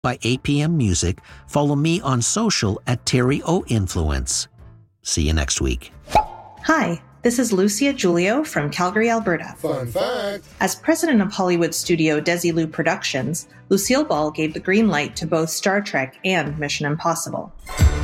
by APM Music. Follow me on social at Terry O Influence. See you next week. Hi, this is Lucia Giulio from Calgary, Alberta. Fun fact! As president of Hollywood studio Desilu Productions, Lucille Ball gave the green light to both Star Trek and Mission Impossible.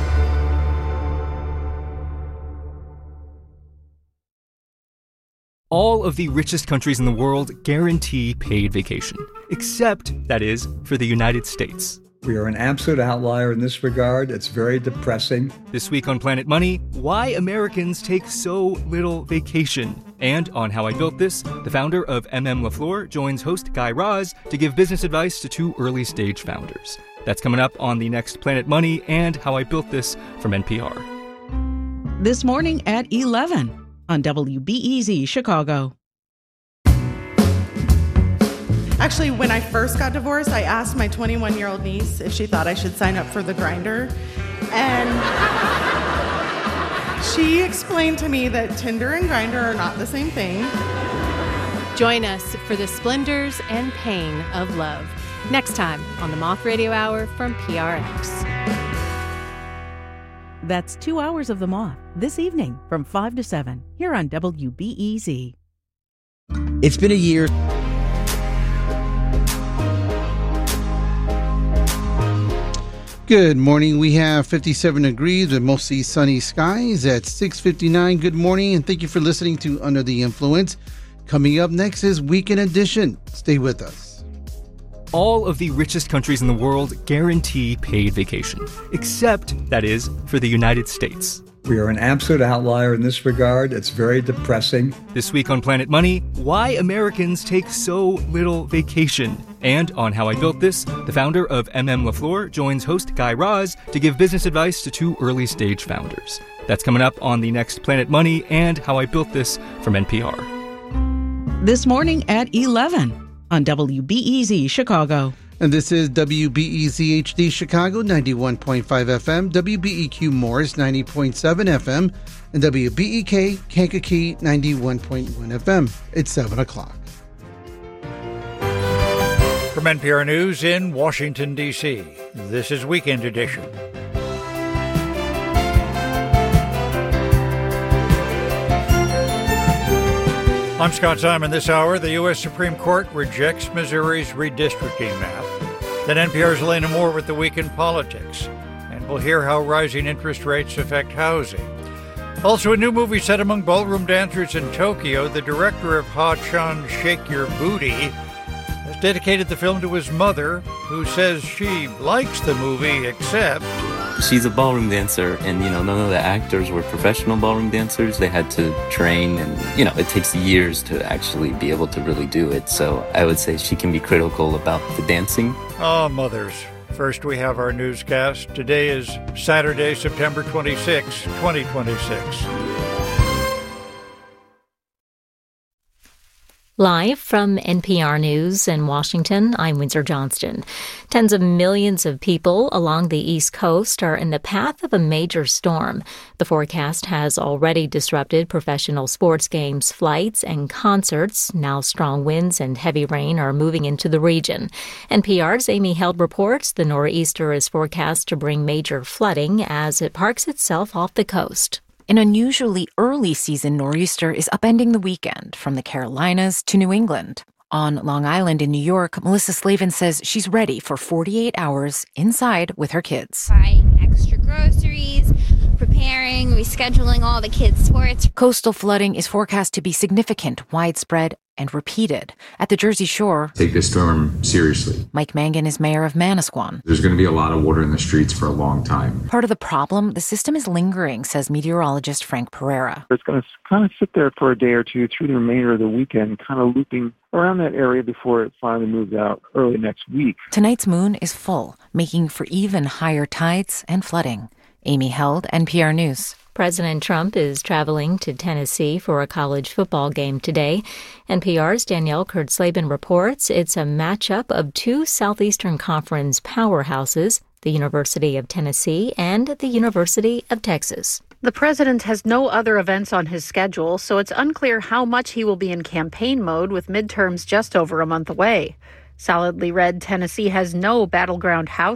All of the richest countries in the world guarantee paid vacation, except, that is, for the United States. We are an absolute outlier in this regard. It's very depressing. This week on Planet Money, why Americans take so little vacation. And on How I Built This, the founder of LaFleur joins host Guy Raz to give business advice to two early-stage founders. That's coming up on the next Planet Money and How I Built This from NPR. This morning at 11 on WBEZ Chicago. Actually, when I first got divorced, I asked my 21-year-old niece if she thought I should sign up for the Grindr. And she explained to me that Tinder and Grindr are not the same thing. Join us for the splendors and pain of love. Next time on the Moth Radio Hour from PRX. That's 2 hours of The Moth this evening from 5 to 7 here on WBEZ. It's been a year. Good morning. We have 57 degrees with mostly sunny skies at 6:59. Good morning, and thank you for listening to Under the Influence. Coming up next is Weekend Edition. Stay with us. All of the richest countries in the world guarantee paid vacation, except, that is, for the United States. We are an absolute outlier in this regard. It's very depressing. This week on Planet Money, why Americans take so little vacation. And on How I Built This, the founder of LaFleur joins host Guy Raz to give business advice to two early-stage founders. That's coming up on the next Planet Money and How I Built This from NPR. This morning at 11 on WBEZ Chicago. And this is WBEZ HD Chicago 91.5 FM, WBEQ Morris 90.7 FM, and WBEK Kankakee 91.1 FM. It's 7 o'clock. From NPR News in Washington, D.C., this is Weekend Edition. I'm Scott Simon. This hour, the U.S. Supreme Court rejects Missouri's redistricting map. Then NPR's Elena Moore with the Week in Politics. And we'll hear how rising interest rates affect housing. Also, a new movie set among ballroom dancers in Tokyo. The director of Ha-Chan Shake Your Booty has dedicated the film to his mother, who says she likes the movie, except... She's a ballroom dancer, and, none of the actors were professional ballroom dancers. They had to train, and, it takes years to actually be able to really do it. So I would say she can be critical about the dancing. Oh, mothers. First, we have our newscast. Today is Saturday, September 26, 2026. Live from NPR News in Washington, I'm Windsor Johnston. Tens of millions of people along the East Coast are in the path of a major storm. The forecast has already disrupted professional sports games, flights, and concerts. Now strong winds and heavy rain are moving into the region. NPR's Amy Held reports the nor'easter is forecast to bring major flooding as it parks itself off the coast. An unusually early season nor'easter is upending the weekend from the Carolinas to New England. On Long Island in New York, Melissa Slavin says she's ready for 48 hours inside with her kids. Buying extra groceries, preparing, rescheduling all the kids' sports. Coastal flooding is forecast to be significant, widespread, and repeated. At the Jersey Shore, take this storm seriously. Mike Mangan is mayor of Manasquan. There's going to be a lot of water in the streets for a long time. Part of the problem, the system is lingering, says meteorologist Frank Pereira. It's going to kind of sit there for a day or two through the remainder of the weekend, kind of looping around that area before it finally moves out early next week. Tonight's moon is full, making for even higher tides and flooding. Amy Held, NPR News. President Trump is traveling to Tennessee for a college football game today. NPR's Danielle Kurtzleben reports it's a matchup of two Southeastern Conference powerhouses, the University of Tennessee and the University of Texas. The president has no other events on his schedule, so it's unclear how much he will be in campaign mode with midterms just over a month away. Solidly red, Tennessee has no battleground House